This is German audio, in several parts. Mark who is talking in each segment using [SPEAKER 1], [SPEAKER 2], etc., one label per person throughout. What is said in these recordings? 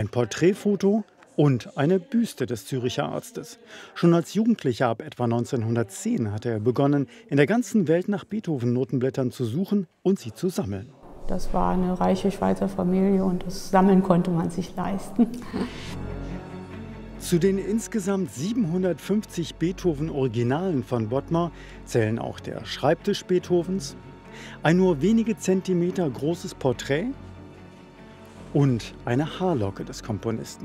[SPEAKER 1] Porträtfoto und eine Büste des Züricher Arztes. Schon als Jugendlicher ab etwa 1910 hatte er begonnen, in der ganzen Welt nach Beethoven-Notenblättern zu suchen und sie zu sammeln.
[SPEAKER 2] Das war eine reiche Schweizer Familie und das Sammeln konnte man sich leisten.
[SPEAKER 1] Zu den insgesamt 750 Beethoven-Originalen von Bodmer zählen auch der Schreibtisch Beethovens, ein nur wenige Zentimeter großes Porträt und eine Haarlocke des Komponisten.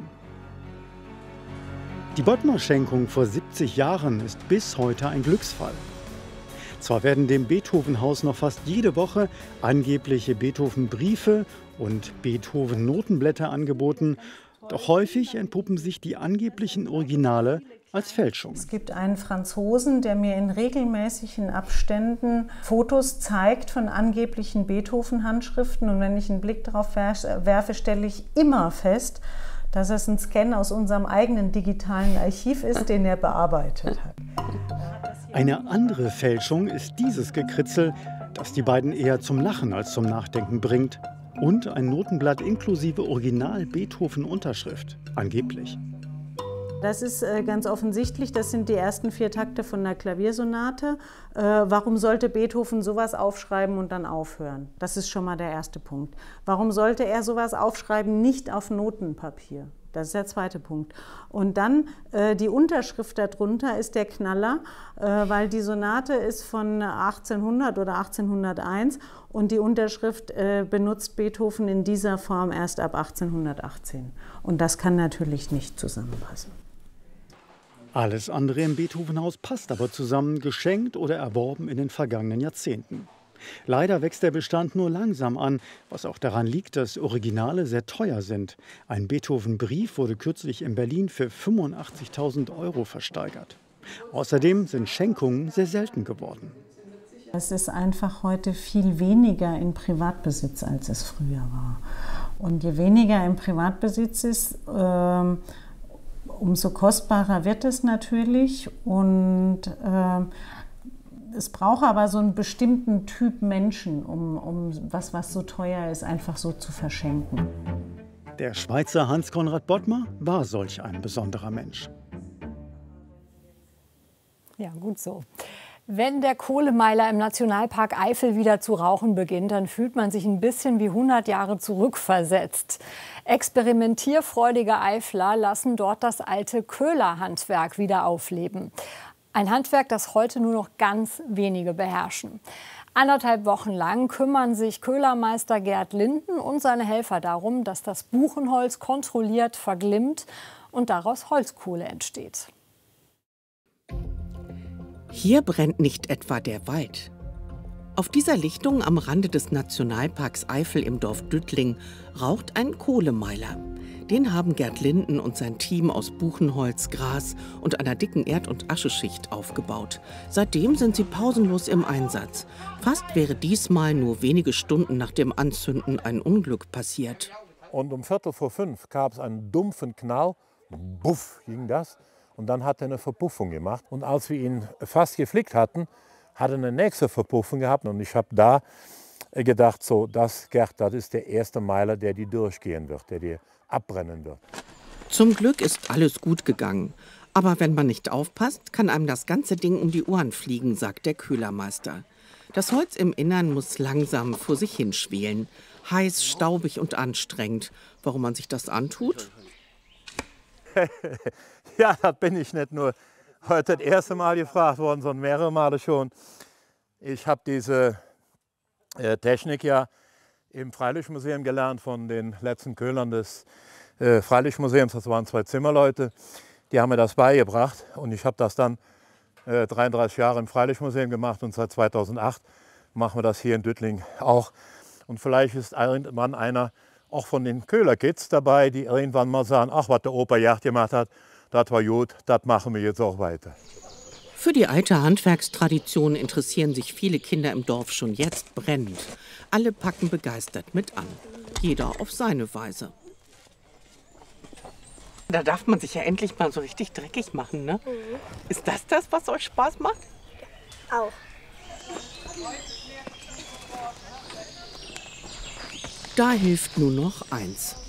[SPEAKER 1] Die Bodmer-Schenkung vor 70 Jahren ist bis heute ein Glücksfall. Zwar werden dem Beethoven-Haus noch fast jede Woche angebliche Beethoven-Briefe und Beethoven-Notenblätter angeboten, doch häufig entpuppen sich die angeblichen Originale als Fälschung.
[SPEAKER 2] Es gibt einen Franzosen, der mir in regelmäßigen Abständen Fotos zeigt von angeblichen Beethoven-Handschriften. Und wenn ich einen Blick darauf werfe, stelle ich immer fest, dass es ein Scan aus unserem eigenen digitalen Archiv ist, den er bearbeitet hat.
[SPEAKER 1] Eine andere Fälschung ist dieses Gekritzel, das die beiden eher zum Lachen als zum Nachdenken bringt. Und ein Notenblatt inklusive Original-Beethoven-Unterschrift, angeblich.
[SPEAKER 2] Das ist ganz offensichtlich, das sind die ersten 4 Takte von der Klaviersonate. Warum sollte Beethoven sowas aufschreiben und dann aufhören? Das ist schon mal der erste Punkt. Warum sollte er sowas aufschreiben, nicht auf Notenpapier? Das ist der zweite Punkt. Und dann die Unterschrift darunter ist der Knaller, weil die Sonate ist von 1800 oder 1801 und die Unterschrift benutzt Beethoven in dieser Form erst ab 1818. Und das kann natürlich nicht zusammenpassen.
[SPEAKER 1] Alles andere im Beethoven-Haus passt aber zusammen, geschenkt oder erworben in den vergangenen Jahrzehnten. Leider wächst der Bestand nur langsam an, was auch daran liegt, dass Originale sehr teuer sind. Ein Beethoven-Brief wurde kürzlich in Berlin für 85.000 € versteigert. Außerdem sind Schenkungen sehr selten geworden.
[SPEAKER 2] Es ist einfach heute viel weniger in Privatbesitz, als es früher war. Und je weniger im Privatbesitz ist, umso kostbarer wird es natürlich. Und es braucht aber so einen bestimmten Typ Menschen, um was so teuer ist, einfach so zu verschenken.
[SPEAKER 1] Der Schweizer Hans Conrad Bodmer war solch ein besonderer Mensch.
[SPEAKER 3] Ja, gut so. Wenn der Kohlemeiler im Nationalpark Eifel wieder zu rauchen beginnt, dann fühlt man sich ein bisschen wie 100 Jahre zurückversetzt. Experimentierfreudige Eifler lassen dort das alte Köhlerhandwerk wieder aufleben. Ein Handwerk, das heute nur noch ganz wenige beherrschen. 1,5 Wochen lang kümmern sich Köhlermeister Gerd Linden und seine Helfer darum, dass das Buchenholz kontrolliert verglimmt und daraus Holzkohle entsteht.
[SPEAKER 4] Hier brennt nicht etwa der Wald. Auf dieser Lichtung am Rande des Nationalparks Eifel im Dorf Düttling raucht ein Kohlemeiler. Den haben Gerd Linden und sein Team aus Buchenholz, Gras und einer dicken Erd- und Ascheschicht aufgebaut. Seitdem sind sie pausenlos im Einsatz. Fast wäre diesmal nur wenige Stunden nach dem Anzünden ein Unglück passiert.
[SPEAKER 5] Und um 4:45 gab es einen dumpfen Knall. Buff ging das. Und dann hat er eine Verpuffung gemacht. Und als wir ihn fast geflickt hatten, hat er eine nächste Verpuffung gehabt. Und ich habe da gedacht, so, Gerd, das ist der erste Meiler, der die durchgehen wird, der die abbrennen wird.
[SPEAKER 4] Zum Glück ist alles gut gegangen. Aber wenn man nicht aufpasst, kann einem das ganze Ding um die Ohren fliegen, sagt der Köhlermeister. Das Holz im Innern muss langsam vor sich hinschwelen. Heiß, staubig und anstrengend. Warum man sich das antut?
[SPEAKER 5] Ja, das bin ich nicht nur heute das erste Mal gefragt worden, sondern mehrere Male schon. Ich habe diese Technik ja im Freilichtmuseum gelernt von den letzten Köhlern des Freilichtmuseums. Das waren 2 Zimmerleute, die haben mir das beigebracht. Und ich habe das dann 33 Jahre im Freilichtmuseum gemacht und seit 2008 machen wir das hier in Düttling auch. Und vielleicht ist irgendwann einer auch von den Köhlerkids dabei, die irgendwann mal sagen, ach, was der Opa Gerd gemacht hat, das war gut, das machen wir jetzt auch weiter.
[SPEAKER 4] Für die alte Handwerkstradition interessieren sich viele Kinder im Dorf schon jetzt brennend. Alle packen begeistert mit an. Jeder auf seine Weise. Da darf man sich ja endlich mal so richtig dreckig machen, ne? Mhm. Ist das, was euch Spaß macht?
[SPEAKER 6] Auch.
[SPEAKER 4] Da hilft nur noch eins: